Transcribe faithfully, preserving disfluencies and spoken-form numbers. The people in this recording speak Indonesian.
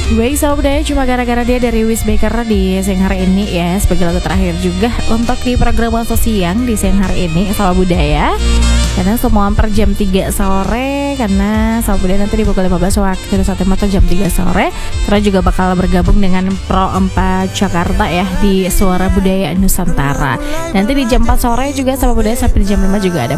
Baik sahabat budaya, cuma gara-gara dia dari Wiz Baker di siang hari ini ya, sebagai lagu terakhir juga untuk di program Masa Siang di siang hari ini sahabat budaya. Karena semua per jam tiga sore, karena sahabat budaya nanti di pukul lima belas waktu Indonesia Timur jam tiga sore kita juga bakal bergabung dengan Pro empat Jakarta ya di Suara Budaya Nusantara. Nanti di jam empat sore juga sahabat budaya, sampai di jam lima juga ada